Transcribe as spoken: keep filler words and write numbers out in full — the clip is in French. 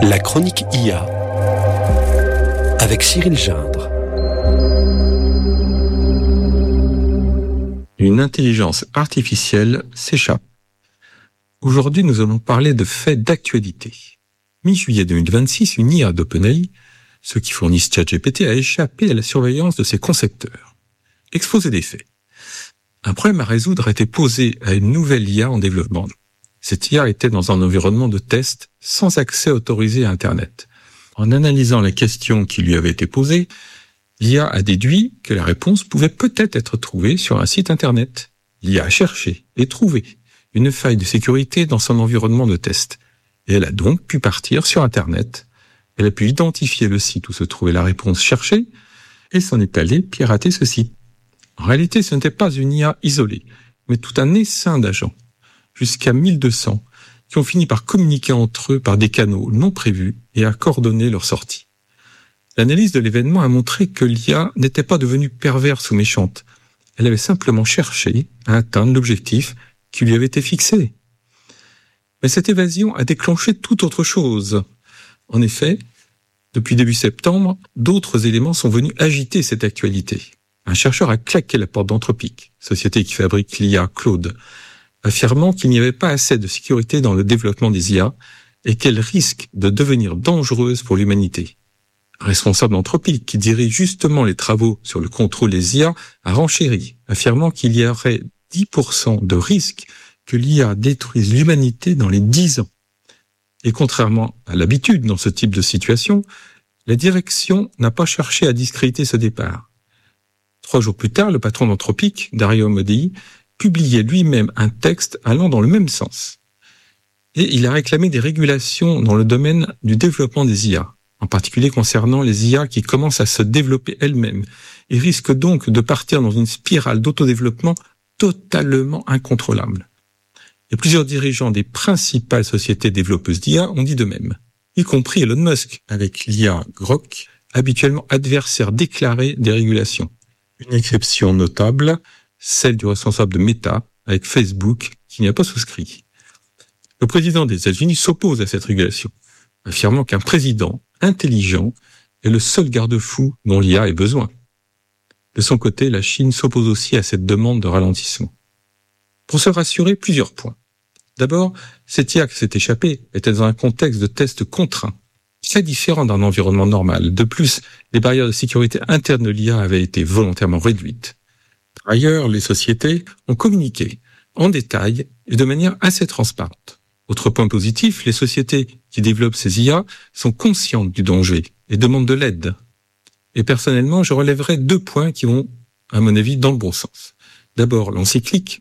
La chronique I A avec Cyril Gindre. Une intelligence artificielle s'échappe. Aujourd'hui, nous allons parler de faits d'actualité. Mi-juillet deux mille vingt-six, une I A d'OpenAI, ceux qui fournissent ChatGPT, a échappé à la surveillance de ses concepteurs. Exposé des faits. Un problème à résoudre a été posé à une nouvelle I A en développement. Cette I A était dans un environnement de test sans accès autorisé à Internet. En analysant la question qui lui avait été posée, l'I A a déduit que la réponse pouvait peut-être être trouvée sur un site Internet. L'I A a cherché et trouvé une faille de sécurité dans son environnement de test. Et elle a donc pu partir sur Internet. Elle a pu identifier le site où se trouvait la réponse cherchée et s'en est allée pirater ce site. En réalité, ce n'était pas une I A isolée, mais tout un essaim d'agents, jusqu'à mille deux cents, qui ont fini par communiquer entre eux par des canaux non prévus et à coordonner leur sortie. L'analyse de l'événement a montré que l'I A n'était pas devenue perverse ou méchante. Elle avait simplement cherché à atteindre l'objectif qui lui avait été fixé. Mais cette évasion a déclenché tout autre chose. En effet, depuis début septembre, d'autres éléments sont venus agiter cette actualité. Un chercheur a claqué la porte d'Anthropic, société qui fabrique l'I A Claude, affirmant qu'il n'y avait pas assez de sécurité dans le développement des I A et qu'elles risquent de devenir dangereuses pour l'humanité. Un responsable d'Anthropic qui dirige justement les travaux sur le contrôle des I A a renchéri, affirmant qu'il y aurait dix pour cent de risque que l'I A détruise l'humanité dans les dix ans. Et contrairement à l'habitude dans ce type de situation, la direction n'a pas cherché à discréditer ce départ. Trois jours plus tard, le patron d'Anthropic, Dario Amodei, publiait lui-même un texte allant dans le même sens. Et il a réclamé des régulations dans le domaine du développement des I A, en particulier concernant les I A qui commencent à se développer elles-mêmes, et risquent donc de partir dans une spirale d'autodéveloppement totalement incontrôlable. Et plusieurs dirigeants des principales sociétés développeuses d'I A ont dit de même, y compris Elon Musk, avec l'I A Grok, habituellement adversaire déclaré des régulations. Une exception notable, celle du responsable de Meta, avec Facebook, qui n'y a pas souscrit. Le président des États-Unis s'oppose à cette régulation, affirmant qu'un président intelligent est le seul garde-fou dont l'I A ait besoin. De son côté, la Chine s'oppose aussi à cette demande de ralentissement. Pour se rassurer, plusieurs points. D'abord, cette I A qui s'est échappée était dans un contexte de test contraint, très différent d'un environnement normal. De plus, les barrières de sécurité internes de l'I A avaient été volontairement réduites. Par ailleurs, les sociétés ont communiqué en détail et de manière assez transparente. Autre point positif, les sociétés qui développent ces I A sont conscientes du danger et demandent de l'aide. Et personnellement, je relèverai deux points qui vont, à mon avis, dans le bon sens. D'abord, l'encyclique